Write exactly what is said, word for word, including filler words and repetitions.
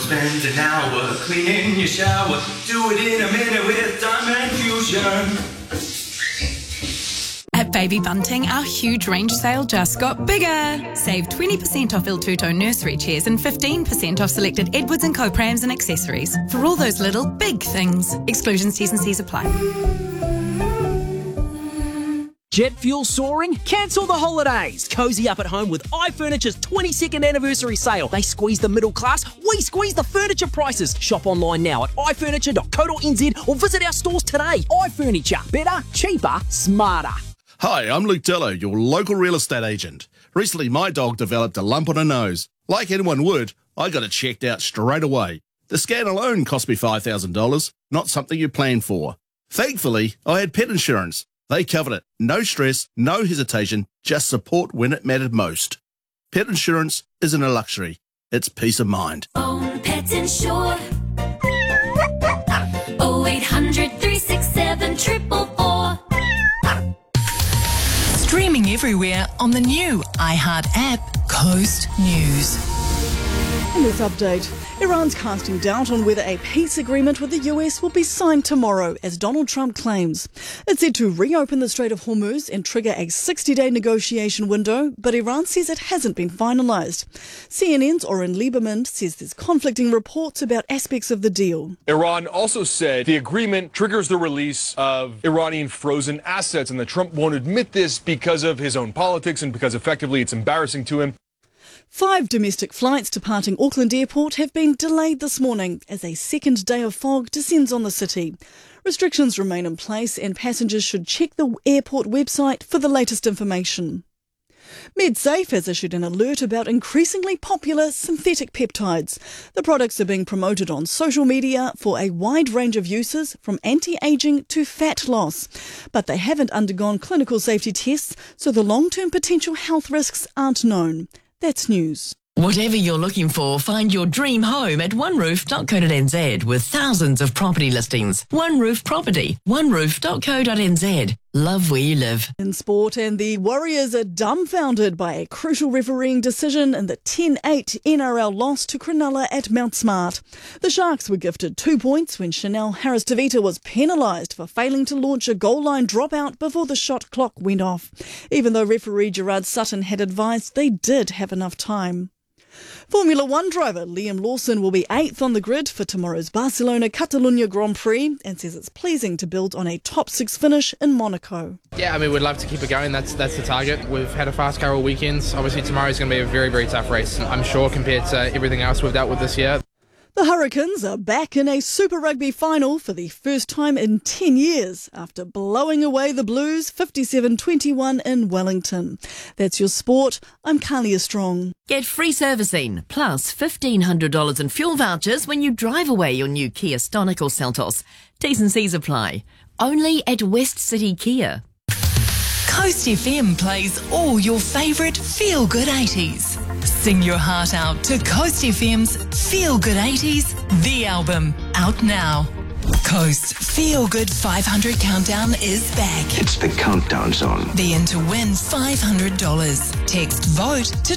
spend an hour cleaning your shower. Do it in a minute with Diamond Fusion. At Baby Bunting, our huge range sale just got bigger. Save twenty percent off Il Tutto nursery chairs and fifteen percent off selected Edwards and Co prams and accessories. For all those little big things. Exclusions, T's and C's apply. Jet fuel soaring? Cancel the holidays. Cozy up at home with iFurniture's twenty-second anniversary sale. They squeeze the middle class, we squeeze the furniture prices. Shop online now at i furniture dot co dot n z or visit our stores today. iFurniture. Better, cheaper, smarter. Hi, I'm Luke Dello, your local real estate agent. Recently, my dog developed a lump on her nose. Like anyone would, I got it checked out straight away. The scan alone cost me five thousand dollars, not something you plan for. Thankfully, I had pet insurance. They covered it. No stress, no hesitation, just support when it mattered most. Pet insurance isn't a luxury, it's peace of mind. Own Pet Insure. oh eight hundred, three six seven, four four four. Streaming everywhere on the new iHeart app, Coast News. In this update, Iran's casting doubt on whether a peace agreement with the U S will be signed tomorrow, as Donald Trump claims. It's said to reopen the Strait of Hormuz and trigger a sixty-day negotiation window, but Iran says it hasn't been finalised. C N N's Oren Lieberman says there's conflicting reports about aspects of the deal. Iran also said the agreement triggers the release of Iranian frozen assets, and that Trump won't admit this because of his own politics and because effectively it's embarrassing to him. Five domestic flights departing Auckland Airport have been delayed this morning as a second day of fog descends on the city. Restrictions remain in place and passengers should check the airport website for the latest information. MedSafe has issued an alert about increasingly popular synthetic peptides. The products are being promoted on social media for a wide range of uses, from anti-aging to fat loss. But they haven't undergone clinical safety tests, so the long-term potential health risks aren't known. That's news. Whatever you're looking for, find your dream home at one roof dot co dot n z with thousands of property listings. One Roof Property, one roof dot co dot n z. Love where you live. In sport, and the Warriors are dumbfounded by a crucial refereeing decision in the ten eight N R L loss to Cronulla at Mount Smart. The Sharks were gifted two points when Chanel Harris-Tavita was penalised for failing to launch a goal line dropout before the shot clock went off, even though referee Gerard Sutton had advised they did have enough time. Formula One driver Liam Lawson will be eighth on the grid for tomorrow's Barcelona-Catalunya Grand Prix and says it's pleasing to build on a top six finish in Monaco. Yeah, I mean, we'd love to keep it going. That's that's the target. We've had a fast car all weekends. Obviously, tomorrow's going to be a very, very tough race, I'm sure, compared to everything else we've dealt with this year. The Hurricanes are back in a Super Rugby final for the first time in ten years after blowing away the Blues fifty-seven twenty-one in Wellington. That's your sport. I'm Kalia Strong. Get free servicing, plus fifteen hundred dollars in fuel vouchers when you drive away your new Kia Stonic or Seltos. T's and C's apply. Only at West City Kia. Coast F M plays all your favourite feel-good eighties. Sing your heart out to Coast F M's Feel Good eighties, the album, out now. Coast's Feel Good five hundred Countdown is back. It's the Countdown Song. Be in to win five hundred dollars. Text VOTE to